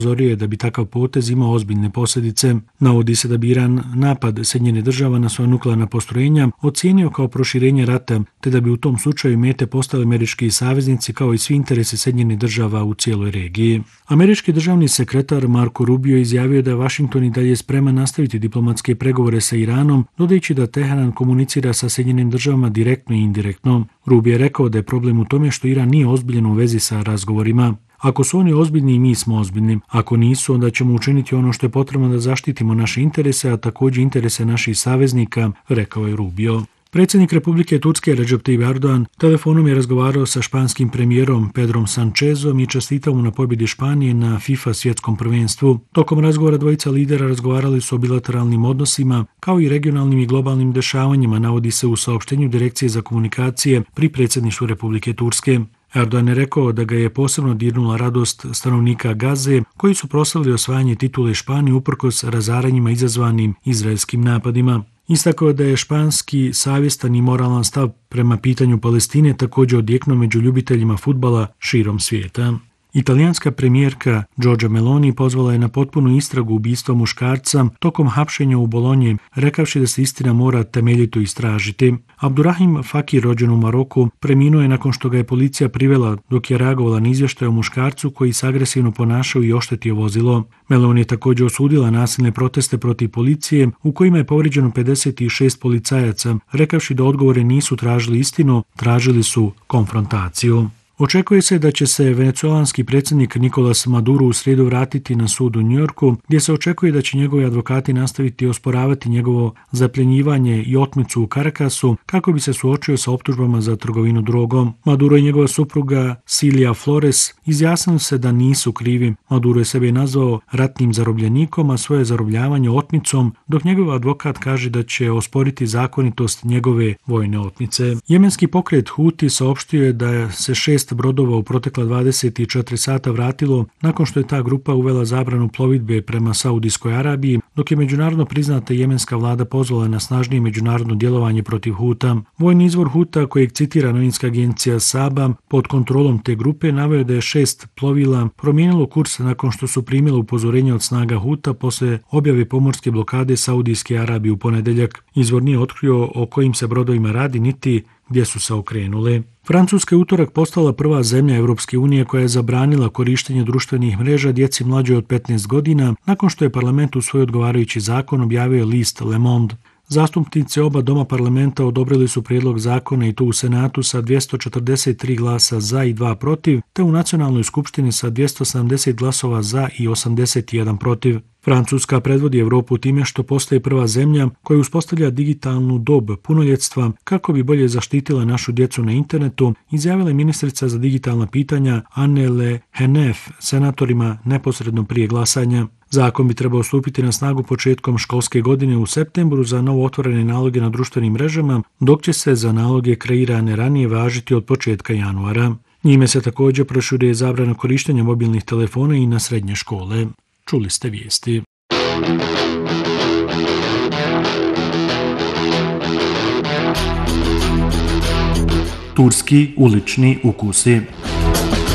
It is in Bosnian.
upozorio je da bi takav potez imao ozbiljne posljedice. Navodi se da bi Iran napad Sjedinjenih Država na svoja nuklearna postrojenja ocijenio kao proširenje rata, te da bi u tom slučaju mete postali američki saveznici kao i svi interesi Sjedinjenih Država u cijeloj regiji. Američki državni sekretar Marco Rubio izjavio da je Washington i dalje spreman nastaviti diplomatske pregovore sa Iranom, dodajući da Teheran komunicira sa Sjedinjenim Državama direktno i indirektno. Rubio je rekao da je problem u tome što Iran nije ozbiljan u vezi sa razgovorima. Ako su oni ozbiljni i mi smo ozbiljni. Ako nisu, onda ćemo učiniti ono što je potrebno da zaštitimo naše interese, a također interese naših saveznika, rekao je Rubio. Predsjednik Republike Turske Recep Tayyip Erdogan telefonom je razgovarao sa španskim premijerom Pedrom Sanchezom i čestitao mu na pobjedi Španije na FIFA svjetskom prvenstvu. Tokom razgovora dvojica lidera razgovarali su o bilateralnim odnosima kao i regionalnim i globalnim dešavanjima, navodi se u saopštenju Direkcije za komunikacije pri predsjedništvu Republike Turske. Erdogan je rekao da ga je posebno dirnula radost stanovnika Gaze koji su proslavili osvajanje titule Španije uprkos razaranjima izazvanim izraelskim napadima. Istakao je da je španski savjestan i moralan stav prema pitanju Palestine također odjeknuo među ljubiteljima fudbala širom svijeta. Italijanska premijerka Giorgia Meloni pozvala je na potpunu istragu ubistva muškarca tokom hapšenja u Bolonji, rekavši da se istina mora temeljito istražiti. Abdurrahim Fakir, rođen u Maroku, preminuo je nakon što ga je policija privela dok je reagovala na izvještaj o muškarcu koji se agresivno ponašao i oštetio vozilo. Meloni je također osudila nasilne proteste protiv policije u kojima je povrijeđeno 56 policajaca, rekavši da odgovore nisu tražili istinu, tražili su konfrontaciju. Očekuje se da će se venecuelanski predsjednik Nicolas Maduro u srijedu vratiti na sud u Njujorku, gdje se očekuje da će njegovi advokati nastaviti osporavati njegovo zapljenjivanje i otmicu u Caracasu kako bi se suočio sa optužbama za trgovinu drogom. Maduro i njegova supruga Cilia Flores izjasnili se da nisu krivi. Maduro je sebe nazvao ratnim zarobljenikom, a svoje zarobljavanje otmicom, dok njegov advokat kaže da će osporiti zakonitost njegove vojne otmice. Jemenski pokret Huti saopštio je da se 6 brodova u protekla 24 sata vratilo nakon što je ta grupa uvela zabranu plovidbe prema Saudijskoj Arabiji, dok je međunarodno priznata jemenska vlada pozvala na snažnije međunarodno djelovanje protiv Huta. Vojni izvor Huta, kojeg citira novinska agencija Saba, pod kontrolom te grupe naveo da je 6 plovila promijenilo kurs nakon što su primile upozorenje od snaga Huta posle objave pomorske blokade Saudijske Arabije u ponedjeljak. Izvor nije otkrio o kojim se brodovima radi niti gdje su se okrenule. Francuska je utorak postala prva zemlja Europske unije koja je zabranila korištenje društvenih mreža djeci mlađoj od 15 godina nakon što je parlament u svoj odgovarajući zakon objavio list Le Monde. Zastupnici oba doma parlamenta odobrili su prijedlog zakona i to u Senatu sa 243 glasa za i 2 protiv, te u Nacionalnoj skupštini sa 270 glasova za i 81 protiv. Francuska predvodi Europu time što postaje prva zemlja koja uspostavlja digitalnu dob punoljetstva kako bi bolje zaštitila našu djecu na internetu, izjavila je ministrica za digitalna pitanja Anne Le Henef senatorima neposredno prije glasanja. Zakon bi trebao stupiti na snagu početkom školske godine u septembru za novo otvorene naloge na društvenim mrežama, dok će se za naloge kreirane ranije važiti od početka januara. Njime se također proširuje zabrana korištenja mobilnih telefona i na srednje škole. Čuli ste vijesti. Turski ulični ukusi.